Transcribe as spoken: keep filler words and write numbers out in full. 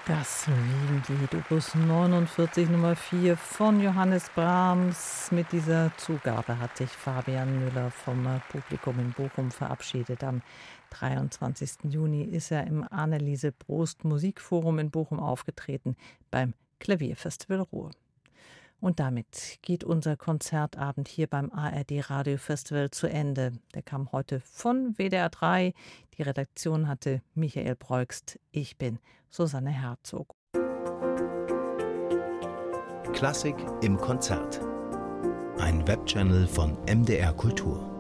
Das Wiegenlied, Opus neunundvierzig, Nummer vier von Johannes Brahms. Mit dieser Zugabe hat sich Fabian Müller vom Publikum in Bochum verabschiedet. Am dreiundzwanzigsten Juni ist er im Anneliese Brost Musikforum in Bochum aufgetreten beim Klavierfestival Ruhr. Und damit geht unser Konzertabend hier beim A R D Radiofestival zu Ende. Der kam heute von W D R drei. Die Redaktion hatte Michael Breugst. Ich bin Susanne Herzog. Klassik im Konzert. Ein Webchannel von M D R Kultur.